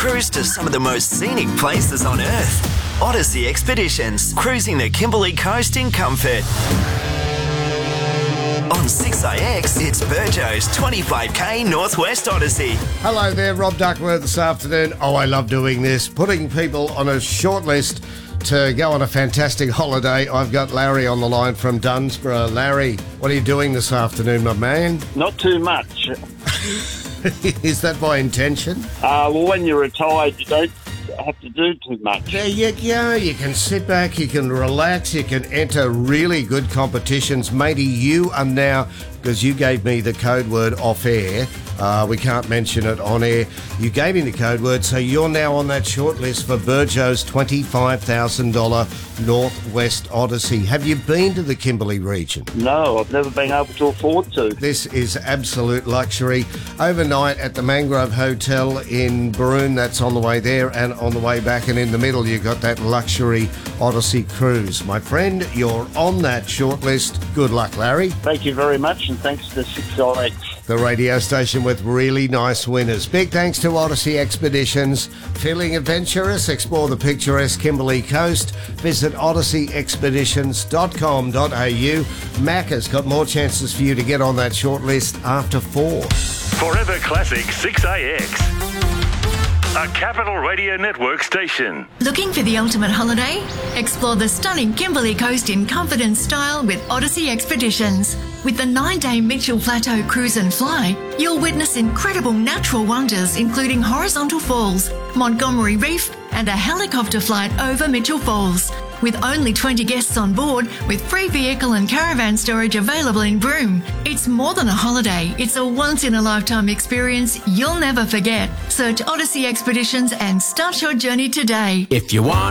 Cruise to some of the most scenic places on Earth. Odyssey Expeditions, cruising the Kimberley coast in comfort. On 6IX, it's Burjo's 25k Northwest Odyssey. Hello there, Rob Duckworth this afternoon. Oh, I love doing this, putting people on a short list to go on a fantastic holiday. I've got Larry on the line from Dunsborough. Larry, what are you doing this afternoon, my man? Not too much. Is that by intention? Well, when you're retired, you don't have to do too much. There you go. You can sit back, you can relax, you can enter really good competitions. Matey, you are now, because you gave me the code word off air, we can't mention it on air. You gave me the code word, so you're now on that short list for Burjo's $25,000 Northwest Odyssey. Have you been to the Kimberley region? No, I've never been able to afford to. This is absolute luxury. Overnight at the Mangrove Hotel in Broome, that's on the way there, and on the way back, and in the middle you've got that luxury Odyssey cruise. My friend, you're on that short list. Good luck, Larry. Thank you very much, and thanks to 6IX. The radio station with really nice winners. Big thanks to Odyssey Expeditions. Feeling adventurous? Explore the picturesque Kimberley coast. Visit odysseyexpeditions.com.au. Mac has got more chances for you to get on that short list after 4. Forever Classic 6IX. A Capital Radio Network station. Looking for the ultimate holiday? Explore the stunning Kimberley coast in comfort and style with Odyssey Expeditions. With the 9-day Mitchell Plateau Cruise and Fly, you'll witness incredible natural wonders including horizontal falls, Montgomery Reef and a helicopter flight over Mitchell Falls. With only 20 guests on board, with free vehicle and caravan storage available in Broome. It's more than a holiday, it's a once-in-a-lifetime experience you'll never forget. Search Odyssey Expeditions and start your journey today. If you want